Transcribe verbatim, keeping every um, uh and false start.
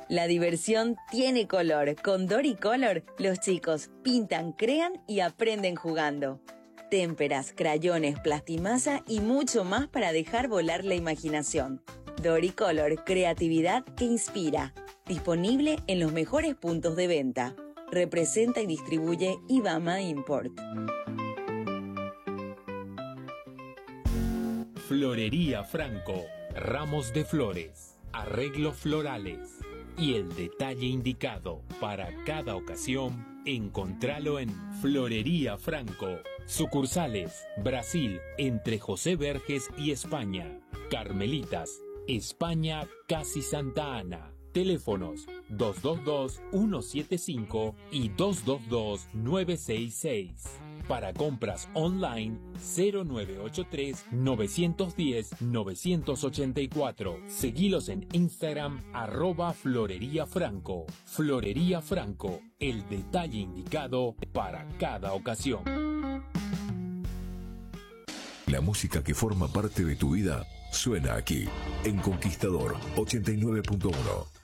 La diversión tiene color. Con Doricolor, los chicos pintan, crean y aprenden jugando. Témperas, crayones, plastimasa y mucho más para dejar volar la imaginación. Doricolor, creatividad que inspira. Disponible en los mejores puntos de venta. Representa y distribuye Ibama Import. Florería Franco. Ramos de flores, arreglos florales y el detalle indicado para cada ocasión, encontralo en Florería Franco. Sucursales: Brasil, entre José Verges y España. Carmelitas, España, casi Santa Ana. Teléfonos dos dos dos, uno siete cinco y dos dos dos, nueve seis seis. Para compras online, cero nueve ocho tres, nueve uno cero, nueve ocho cuatro. Seguilos en Instagram, arroba Florería Franco. Florería Franco, el detalle indicado para cada ocasión. La música que forma parte de tu vida suena aquí, en Conquistador ochenta y nueve punto uno.